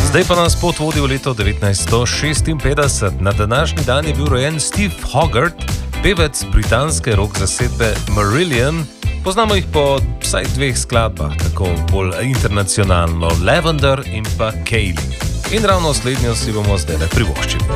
Zdaj pa nas pot vodi v leto 1956. Na današnji dan je bil rojen Steve Hogarth, pevec britanske rock zasedbe Marillion. Poznamo jih po vsaj dveh skladbah, tako bolj internacionalno, Lavender in pa Kaylee. In ravno slednjo si bomo zdaj privoščili.